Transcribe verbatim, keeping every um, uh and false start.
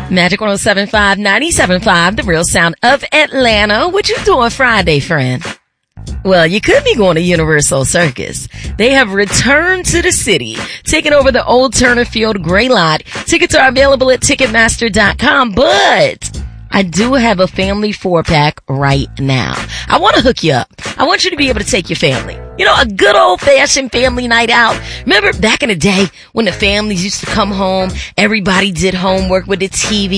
Magic one oh seven point five, ninety-seven point five, the real sound of Atlanta. What you doing Friday, friend? Well, you could be going to Universal Circus. They have returned to the city, taking over the old Turner Field gray lot. Tickets are available at Ticketmaster dot com, but I do have a family four-pack right now. I want to hook you up. I want you to be able to take your family. You know, a good old-fashioned family night out. Remember back in the day when the families used to come home, everybody did homework with the T V